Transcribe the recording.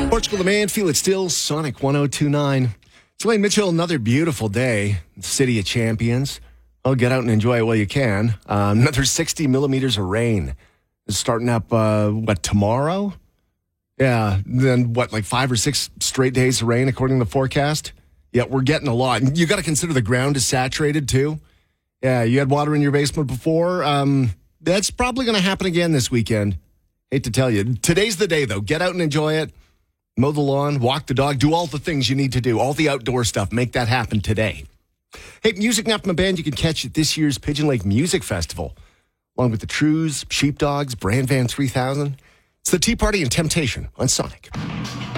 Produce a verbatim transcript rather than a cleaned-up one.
Portugal the man, feel it still, Sonic one oh two point nine. It's Lane Mitchell, another beautiful day, City of Champions. Well, get out and enjoy it while you can. Uh, another sixty millimeters of rain is starting up, uh, what, tomorrow? Yeah, then what, like five or six straight days of rain according to the forecast? Yeah, we're getting a lot. You got to consider the ground is saturated too. Yeah, you had water in your basement before. Um, that's probably going to happen again this weekend. Hate to tell you. Today's the day, though. Get out and enjoy it. Mow the lawn, walk the dog, do all the things you need to do, all the outdoor stuff. Make that happen today. Hey, Music Now from a band you can catch at this year's Pigeon Lake Music Festival, along with the Trews, Sheepdogs, Brand Van three thousand. It's the Tea Party and Temptation on Sonic.